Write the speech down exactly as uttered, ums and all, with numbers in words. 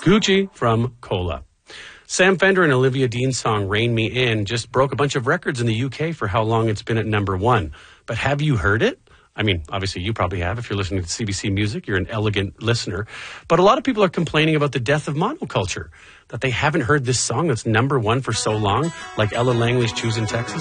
Gucci from Cola. Sam Fender and Olivia Dean's song Rain Me In just broke a bunch of records in the U K for how long it's been at number one. But have you heard it? I mean, obviously you probably have. If you're listening to C B C Music, you're an elegant listener. But a lot of people are complaining about the death of monoculture, that they haven't heard this song that's number one for so long, like Ella Langley's Choosing Texas.